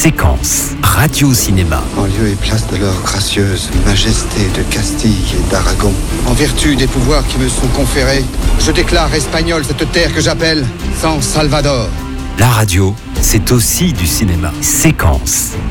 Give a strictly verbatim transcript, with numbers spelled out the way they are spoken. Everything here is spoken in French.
Séquence, radio-cinéma. En lieu et place de leur gracieuse majesté de Castille et d'Aragon, en vertu des pouvoirs qui me sont conférés, je déclare espagnole cette terre que j'appelle San Salvador. La radio, c'est aussi du cinéma. Séquence,